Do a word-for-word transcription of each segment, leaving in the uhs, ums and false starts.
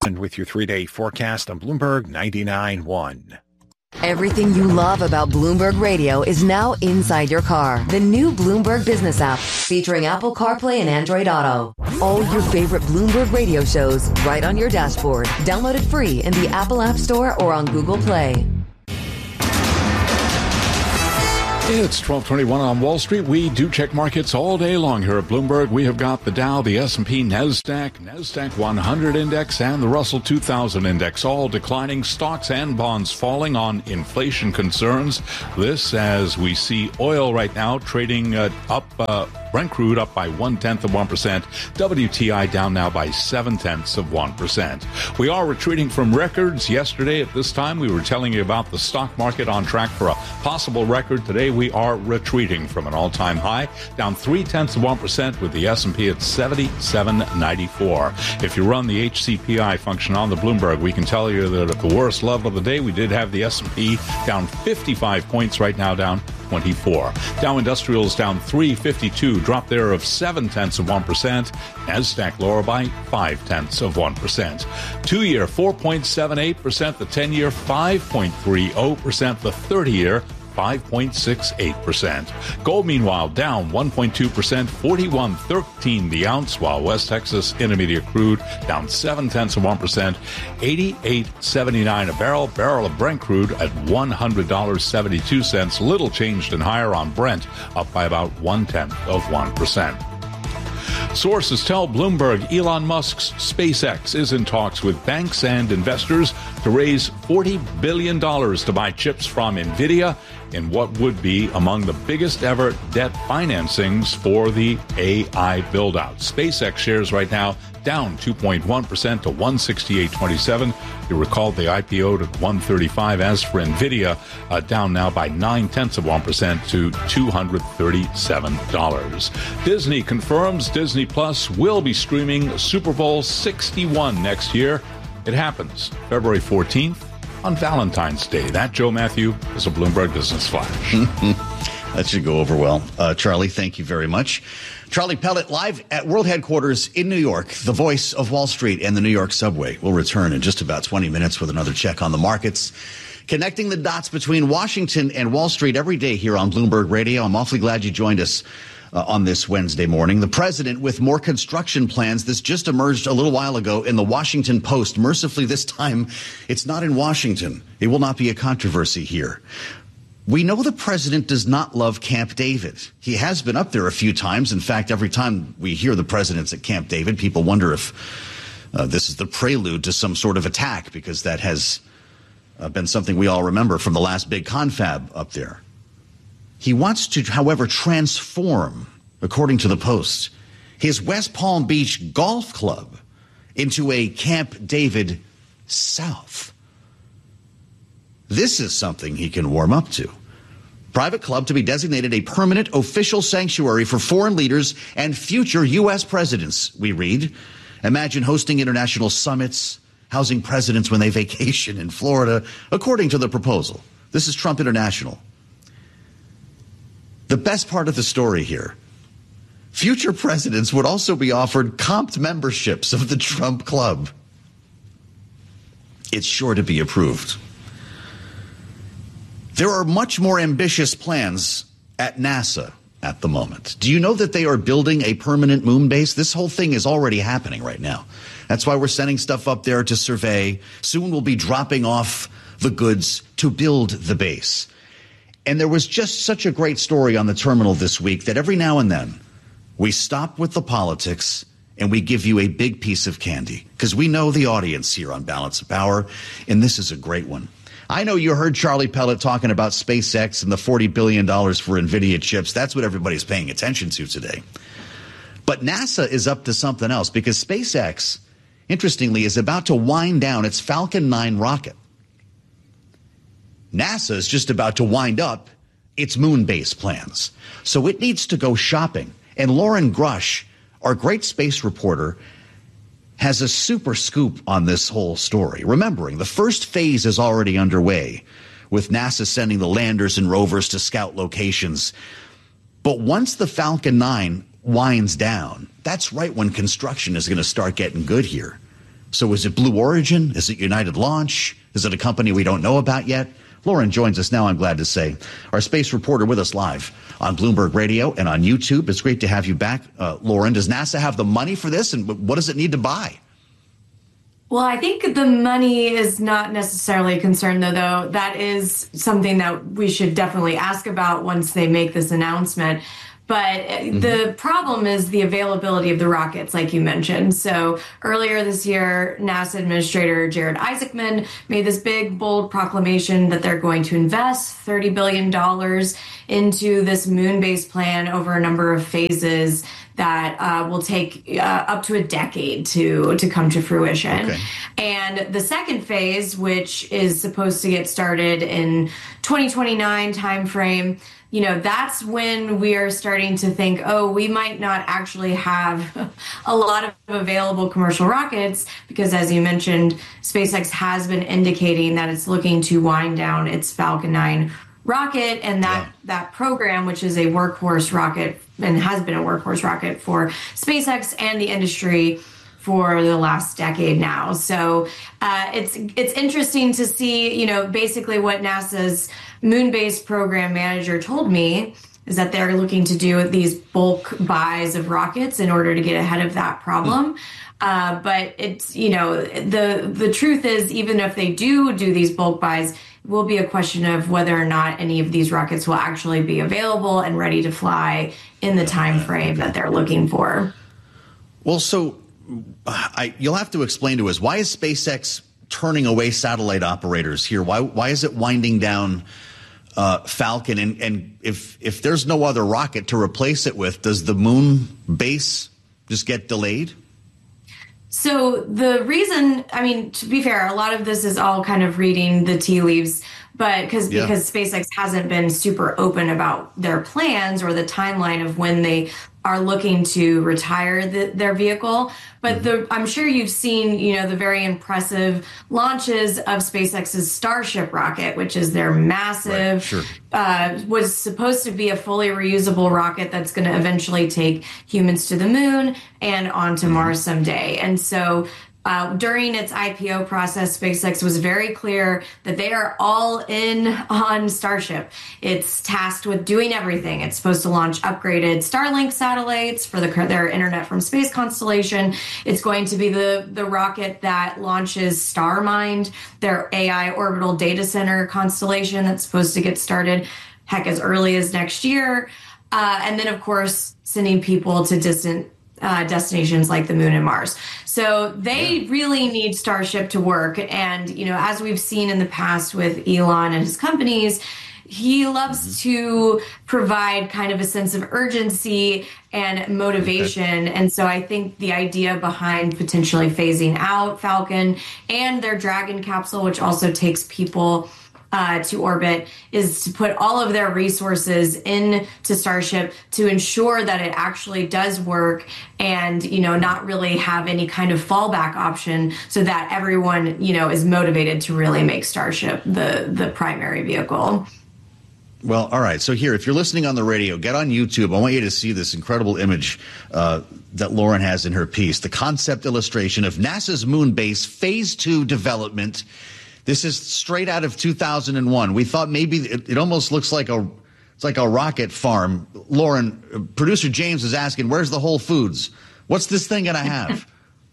And with your three-day forecast on Bloomberg ninety-nine point one. Everything you love about Bloomberg Radio is now inside your car. The new Bloomberg Business app, featuring Apple CarPlay and Android Auto. All your favorite Bloomberg Radio shows right on your dashboard. Download it free in the Apple App Store or on Google Play. It's twelve twenty-one on Wall Street. We do check markets all day long here at Bloomberg. We have got the Dow, the S and P, NASDAQ, NASDAQ one hundred index, and the Russell two thousand index, all declining. Stocks and bonds falling on inflation concerns. This as we see oil right now trading uh, up, uh, Brent crude up by one-tenth of one percent. W T I down now by seven-tenths of one percent. We are retreating from records. Yesterday at this time, we were telling you about the stock market on track for a possible record. Today, we are retreating from an all-time high, down three-tenths of one percent with the S and P at seventy-seven ninety-four. If you run the H C P I function on the Bloomberg, we can tell you that at the worst level of the day, we did have the S and P down fifty-five points, right now down twenty-four. Dow Industrials down three fifty-two, drop there of seven-tenths of one percent. NASDAQ lower by five-tenths of one percent. Two-year, four point seven eight percent. The ten-year, five point three zero percent. The thirty-year, five point six eight percent. Gold, meanwhile, down one point two percent, forty-one thirteen the ounce, while West Texas Intermediate crude down seven-tenths of one percent, eighty-eight seventy-nine a barrel. Barrel of Brent crude at one hundred dollars and seventy-two cents. Little changed and higher on Brent, up by about one-tenth of one percent. Sources tell Bloomberg Elon Musk's SpaceX is in talks with banks and investors to raise forty billion dollars to buy chips from NVIDIA in what would be among the biggest ever debt financings for the A I build-out. SpaceX shares right now down two point one percent to one sixty-eight twenty-seven. You recall they I P O'd at one thirty-five. As for NVIDIA, uh, down now by nine-tenths of one percent to two hundred thirty-seven dollars. Disney confirms Disney Plus will be streaming Super Bowl sixty-one next year. It happens February fourteenth on Valentine's Day. That, Joe Matthew, is a Bloomberg Business Flash. That should go over well. Uh, Charlie, thank you very much. Charlie Pellet live at World Headquarters in New York, the voice of Wall Street and the New York subway. We'll return in just about twenty minutes with another check on the markets. Connecting the dots between Washington and Wall Street every day here on Bloomberg Radio. I'm awfully glad you joined us uh, on this Wednesday morning. The president with more construction plans. This just emerged a little while ago in the Washington Post. Mercifully, this time, it's not in Washington. It will not be a controversy here. We know the president does not love Camp David. He has been up there a few times. In fact, every time we hear the president's at Camp David, people wonder if uh, this is the prelude to some sort of attack, because that has uh, been something we all remember from the last big confab up there. He wants to, however, transform, according to the Post, his West Palm Beach golf club into a Camp David South. This is something he can warm up to. Private club to be designated a permanent official sanctuary for foreign leaders and future U S presidents, we read. Imagine hosting international summits, housing presidents when they vacation in Florida, according to the proposal. This is Trump International. The best part of the story here, future presidents would also be offered comped memberships of the Trump Club. It's sure to be approved. There are much more ambitious plans at NASA at the moment. Do you know that they are building a permanent moon base? This whole thing is already happening right now. That's why we're sending stuff up there to survey. Soon we'll be dropping off the goods to build the base. And there was just such a great story on the terminal this week that every now and then we stop with the politics and we give you a big piece of candy, because we know the audience here on Balance of Power, and this is a great one. I know you heard Charlie Pellet talking about SpaceX and the forty billion dollars for NVIDIA chips. That's what everybody's paying attention to today. But NASA is up to something else, because SpaceX, interestingly, is about to wind down its Falcon nine rocket. NASA is just about to wind up its moon base plans. So it needs to go shopping. And Lauren Grush, our great space reporter, has a super scoop on this whole story. Remembering, the first phase is already underway, with NASA sending the landers and rovers to scout locations. But once the Falcon nine winds down, that's right when construction is going to start getting good here. So is it Blue Origin? Is it United Launch? Is it a company we don't know about yet? Lauren joins us now, I'm glad to say. Our space reporter with us live on Bloomberg Radio and on YouTube. It's great to have you back, uh, Lauren. Does NASA have the money for this, and what does it need to buy? Well, I think the money is not necessarily a concern, though, though. That is something that we should definitely ask about once they make this announcement. But mm-hmm. the problem is the availability of the rockets, like you mentioned. So earlier this year, NASA Administrator Jared Isaacman made this big, bold proclamation that they're going to invest thirty billion dollars into this moon-based plan over a number of phases that uh, will take uh, up to a decade to, to come to fruition. Okay. And the second phase, which is supposed to get started in twenty twenty-nine timeframe, you know, that's when we are starting to think, oh, we might not actually have a lot of available commercial rockets because, as you mentioned, SpaceX has been indicating that it's looking to wind down its Falcon nine rocket, and that, yeah. that program, which is a workhorse rocket and has been a workhorse rocket for SpaceX and the industry for the last decade now. So uh, it's it's interesting to see, you know, basically what NASA's moon-based program manager told me is that they're looking to do these bulk buys of rockets in order to get ahead of that problem. Uh, but it's, you know, the the truth is, even if they do do these bulk buys, it will be a question of whether or not any of these rockets will actually be available and ready to fly in the time frame that they're looking for. Well, so I, you'll have to explain to us, why is SpaceX turning away satellite operators here? Why why is it winding down uh, Falcon? And, and if if there's no other rocket to replace it with, does the moon base just get delayed? So the reason, I mean, to be fair, a lot of this is all kind of reading the tea leaves, but because yeah. because SpaceX hasn't been super open about their plans or the timeline of when they are looking to retire the, their vehicle. But mm-hmm. the, I'm sure you've seen, you know, the very impressive launches of SpaceX's Starship rocket, which is their massive, right. sure. uh, was supposed to be a fully reusable rocket that's going to eventually take humans to the moon and onto mm-hmm. Mars someday. And so Uh, during its I P O process, SpaceX was very clear that they are all in on Starship. It's tasked with doing everything. It's supposed to launch upgraded Starlink satellites for the, their Internet from Space constellation. It's going to be the, the rocket that launches StarMind, their A I orbital data center constellation that's supposed to get started, heck, as early as next year. Uh, and then, of course, sending people to distant Uh, destinations like the moon and Mars. So they yeah. really need Starship to work. And, you know, as we've seen in the past with Elon and his companies, he loves mm-hmm. to provide kind of a sense of urgency and motivation. Okay. And so I think the idea behind potentially phasing out Falcon and their Dragon capsule, which also takes people Uh, to orbit, is to put all of their resources into Starship to ensure that it actually does work and, you know, not really have any kind of fallback option so that everyone, you know, is motivated to really make Starship the, the primary vehicle. Well, all right. So here, if you're listening on the radio, get on YouTube. I want you to see this incredible image uh, that Lauren has in her piece, the concept illustration of NASA's moon base phase two development. This is straight out of two thousand one. We thought maybe it, it almost looks like a it's like a rocket farm. Lauren, uh, producer James is asking, where's the Whole Foods? What's this thing going to have?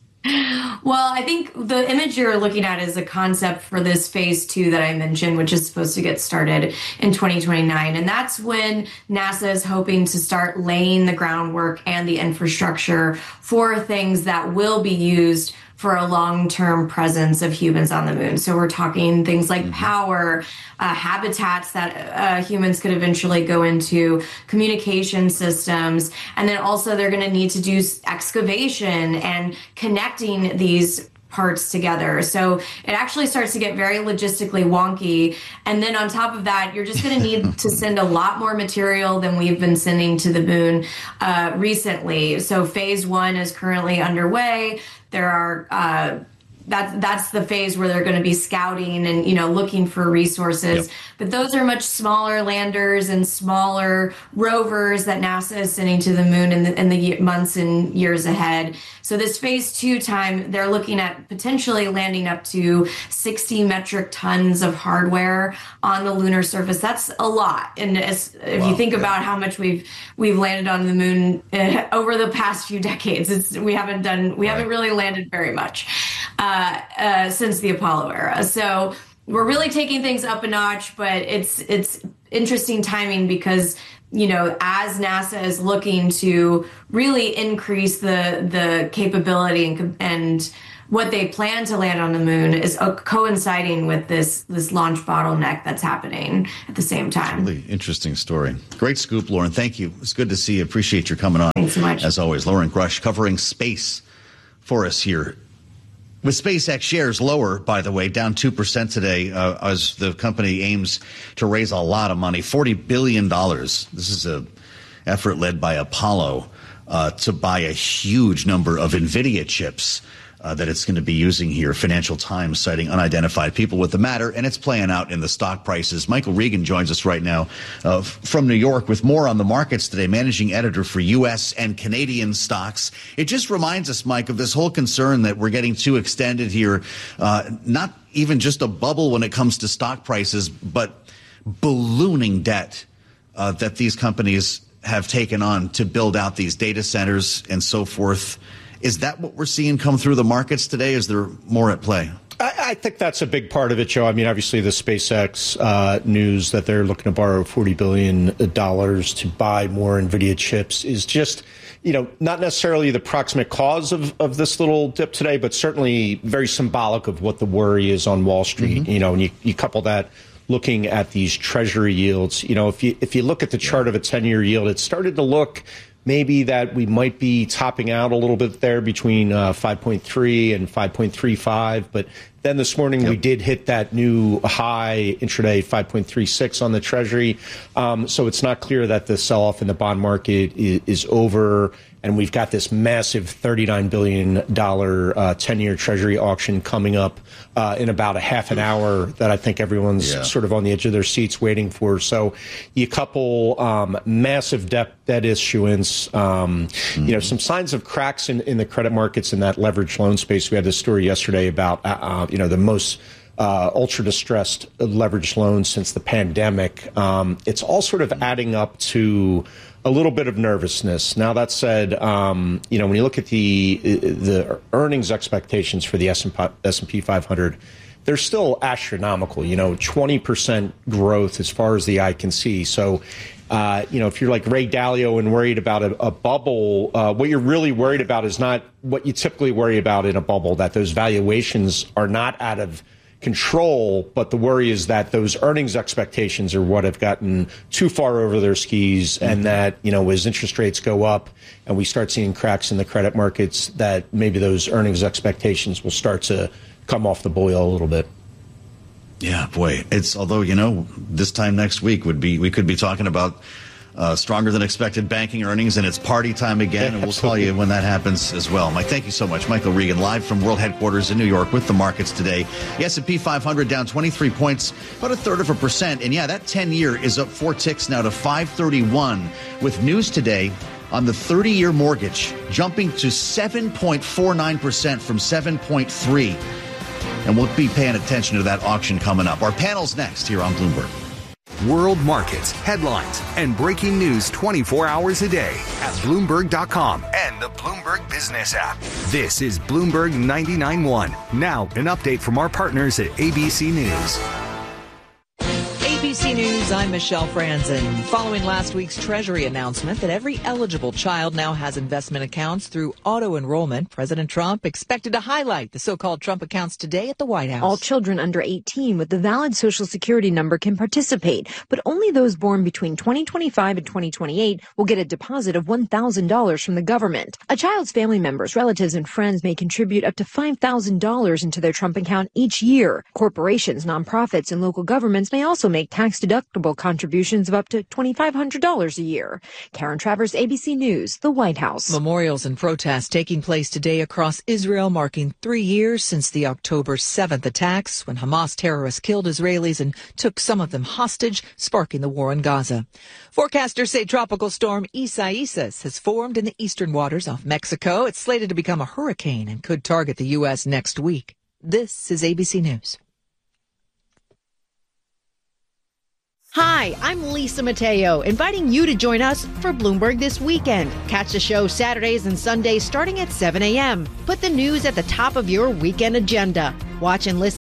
Well, I think the image you're looking at is a concept for this phase two that I mentioned, which is supposed to get started in twenty twenty-nine. And that's when NASA is hoping to start laying the groundwork and the infrastructure for things that will be used for a long-term presence of humans on the moon. So we're talking things like power, uh, habitats that uh, humans could eventually go into, communication systems, and then also they're going to need to do excavation and connecting these parts together. So it actually starts to get very logistically wonky. And then on top of that, you're just going to need to send a lot more material than we've been sending to the moon uh, recently. So phase one is currently underway. There are uh, that's that's the phase where they're going to be scouting and, you know, looking for resources. Yep. But those are much smaller landers and smaller rovers that NASA is sending to the moon in the, in the months and years ahead. So this phase two time, they're looking at potentially landing up to sixty metric tons of hardware on the lunar surface. That's a lot. And as, if wow, you think yeah. about how much we've we've landed on the moon uh, over the past few decades, it's, we haven't done we right. haven't really landed very much uh, uh, since the Apollo era. So we're really taking things up a notch, but it's it's interesting timing because, you know, as NASA is looking to really increase the the capability and and what they plan to land on the moon is uh, coinciding with this this launch bottleneck that's happening at the same time. Really interesting story. Great scoop, Lauren. Thank you. It's good to see you. Appreciate your coming on. Thanks so much. As always, Lauren Grush covering space for us here. With SpaceX shares lower, by the way, down two percent today uh, as the company aims to raise a lot of money, forty billion dollars. This is an effort led by Apollo uh, to buy a huge number of NVIDIA chips uh, that it's going to be using here. Financial Times citing unidentified people with the matter, and it's playing out in the stock prices. Michael Regan joins us right now uh, from New York with more on the markets today, managing editor for U S and Canadian stocks. It just reminds us, Mike, of this whole concern that we're getting too extended here, uh, not even just a bubble when it comes to stock prices, but ballooning debt uh, that these companies have taken on to build out these data centers and so forth. Is that what we're seeing come through the markets today? Is there more at play? I, I think that's a big part of it, Joe. I mean, obviously the SpaceX uh, news that they're looking to borrow forty billion dollars to buy more NVIDIA chips is just, you know, not necessarily the proximate cause of, of this little dip today, but certainly very symbolic of what the worry is on Wall Street. Mm-hmm. You know, and you, you couple that looking at these treasury yields. You know, if you if you look at the chart of a ten-year yield, it started to look maybe that we might be topping out a little bit there between uh, five point three and five point three five. But then this morning yep. we did hit that new high intraday five point three six on the Treasury. Um, so it's not clear that the sell-off in the bond market is, is over. And we've got this massive thirty-nine billion dollars uh, ten-year Treasury auction coming up uh, in about a half an hour that I think everyone's yeah. sort of on the edge of their seats waiting for. So you couple um, massive debt, debt issuance, um, mm-hmm. you know, some signs of cracks in, in the credit markets in that leveraged loan space. We had this story yesterday about, uh, you know, the most Uh, ultra distressed leveraged loans since the pandemic. Um, it's all sort of adding up to a little bit of nervousness. Now, that said, um, you know, when you look at the the earnings expectations for the S and P five hundred, they're still astronomical, you know, twenty percent growth as far as the eye can see. So, uh, you know, if you're like Ray Dalio and worried about a, a bubble, uh, what you're really worried about is not what you typically worry about in a bubble, that those valuations are not out of control, but the worry is that those earnings expectations are what have gotten too far over their skis, and that, you know, as interest rates go up and we start seeing cracks in the credit markets, that maybe those earnings expectations will start to come off the boil a little bit. Yeah, boy, it's, although, you know, this time next week would be, we could be talking about Uh, stronger than expected banking earnings, and it's party time again, and we'll call you when that happens as well. Mike, thank you so much. Michael Regan, live from World Headquarters in New York with the markets today. The S and P five hundred down twenty-three points, about a third of a percent. And yeah, that ten-year is up four ticks now to five thirty-one, with news today on the thirty-year mortgage jumping to seven point four nine percent from seven point three. And we'll be paying attention to that auction coming up. Our panel's next here on Bloomberg. World markets, headlines, and breaking news twenty-four hours a day at Bloomberg dot com and the Bloomberg Business app. This is Bloomberg ninety-nine point one. Now, an update from our partners at A B C News. A B C News, I'm Michelle Franzen. Following last week's Treasury announcement that every eligible child now has investment accounts through auto-enrollment, President Trump expected to highlight the so-called Trump accounts today at the White House. All children under eighteen with the valid Social Security number can participate, but only those born between twenty twenty-five and twenty twenty-eight will get a deposit of one thousand dollars from the government. A child's family members, relatives, and friends may contribute up to five thousand dollars into their Trump account each year. Corporations, nonprofits, and local governments may also make tax tax-deductible contributions of up to two thousand five hundred dollars a year. Karen Travers, A B C News, the White House. Memorials and protests taking place today across Israel, marking three years since the October seventh attacks when Hamas terrorists killed Israelis and took some of them hostage, sparking the war in Gaza. Forecasters say Tropical Storm Isaias has formed in the eastern waters off Mexico. It's slated to become a hurricane and could target the U S next week. This is A B C News. Hi, I'm Lisa Mateo, inviting you to join us for Bloomberg This Weekend. Catch the show Saturdays and Sundays starting at seven a.m. Put the news at the top of your weekend agenda. Watch and listen